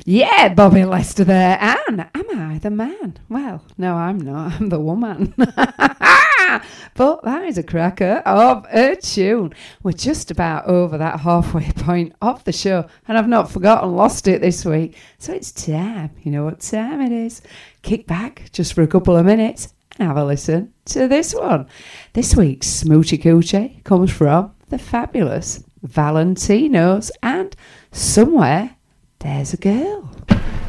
Yeah, Bobby Lester there. And am I the man? Well, no, I'm not. I'm the woman. But that is a cracker of a tune. We're just about over that halfway point of the show, and I've not forgotten, lost it this week. So it's time. You know what time it is. Kick back just for a couple of minutes and have a listen to this one. This week's Smoochie Coochie comes from the fabulous Valentinos and Somewhere There's a Girl.